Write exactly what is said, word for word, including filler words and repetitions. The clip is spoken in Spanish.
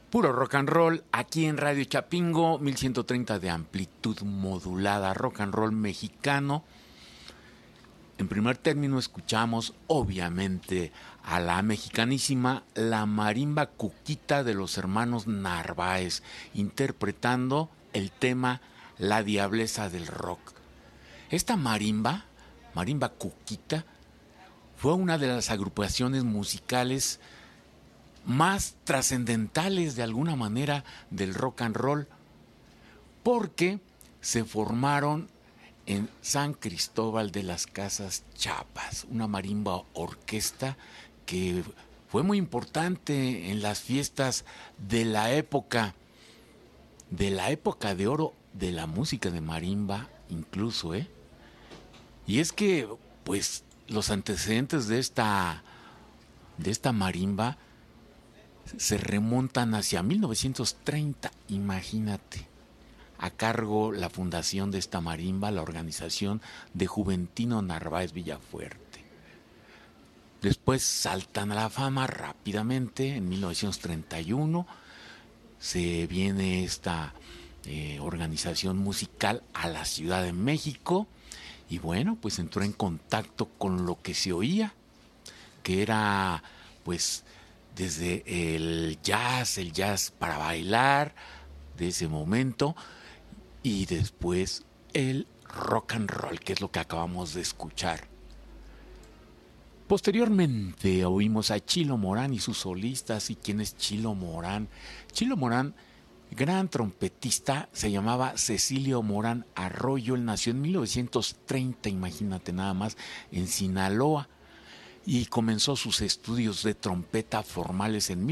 Puro rock and roll aquí en Radio Chapingo, mil ciento treinta de amplitud modulada, rock and roll mexicano. En primer término escuchamos obviamente a la mexicanísima La Marimba Cuquita de los hermanos Narváez, interpretando el tema La Diableza del Rock. Esta marimba, Marimba Cuquita, fue una de las agrupaciones musicales más trascendentales de alguna manera del rock and roll, porque se formaron en San Cristóbal de las Casas, Chiapas, una marimba orquesta que fue muy importante en las fiestas de la época, de la época de oro de la música de marimba incluso, ¿eh? Y es que, pues, los antecedentes de esta, de esta marimba se remontan hacia mil novecientos treinta, imagínate. A cargo la fundación de esta marimba, la organización de Juventino Narváez Villafuerte. Después saltan a la fama rápidamente, en mil novecientos treinta y uno se viene esta eh, organización musical a la Ciudad de México y bueno, pues entró en contacto con lo que se oía, que era pues desde el jazz, el jazz para bailar de ese momento, y después el rock and roll, que es lo que acabamos de escuchar. Posteriormente oímos a Chilo Morán y sus solistas. ¿Y quién es Chilo Morán? Chilo Morán, gran trompetista, se llamaba Cecilio Morán Arroyo. Él nació en mil novecientos treinta, imagínate nada más, en Sinaloa, y comenzó sus estudios de trompeta formales en